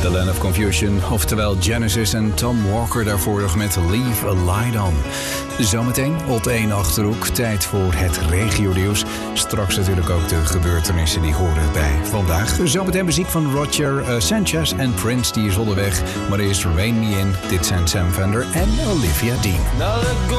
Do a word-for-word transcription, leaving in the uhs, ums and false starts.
The Land of Confusion, oftewel Genesis en Tom Walker daarvoor nog met Leave a Light On. Zometeen op één Achterhoek, tijd voor het regionieuws. Straks natuurlijk ook de gebeurtenissen die horen bij vandaag. Zometeen muziek van Roger uh, Sanchez en Prince, die is onderweg. Maar eerst Rain Me In, dit zijn Sam Fender en Olivia Dean.